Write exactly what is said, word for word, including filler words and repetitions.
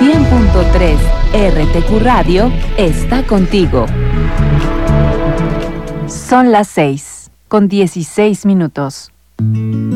cien punto tres R T Q Radio está contigo. Son las seis con dieciséis minutos.